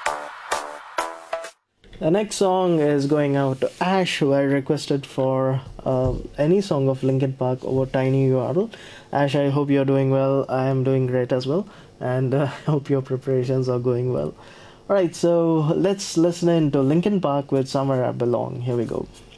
The next song is going out to Ash, who I requested for any song of Linkin Park over Tiny URL. Ash, I hope you're doing well. I am doing great as well, and I hope your preparations are going well. All right, so let's listen in to Linkin Park with Somewhere I Belong. Here we go.